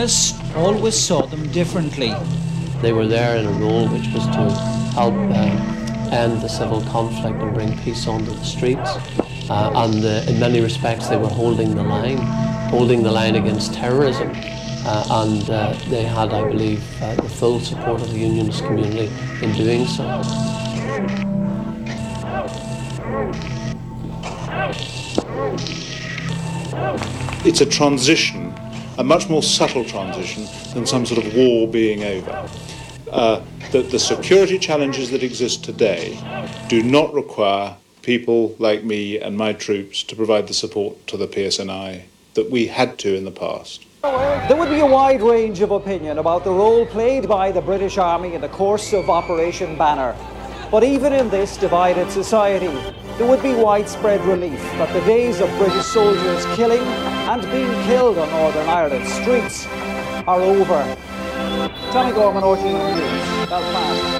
always saw them differently. They were there in a role which was to help end the civil conflict and bring peace onto the streets. In many respects they were holding the line against terrorism. And they had, I believe, the full support of the unionist community in doing so. It's a transition, a much more subtle transition than some sort of war being over. That the security challenges that exist today do not require people like me and my troops to provide the support to the PSNI that we had to in the past. There would be a wide range of opinion about the role played by the British Army in the course of Operation Banner. But even in this divided society, there would be widespread relief that the days of British soldiers killing and being killed on Northern Ireland's streets are over. Tommy Gorman, RTÉ News, Belfast.